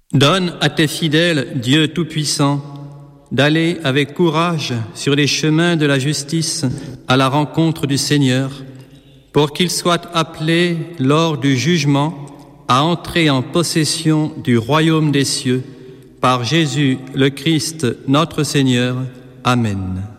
Donne à tes fidèles, Dieu Tout-Puissant, d'aller avec courage sur les chemins de la justice à la rencontre du Seigneur, pour qu'ils soient appelés lors du jugement à entrer en possession du royaume des cieux, par Jésus le Christ notre Seigneur. Amen.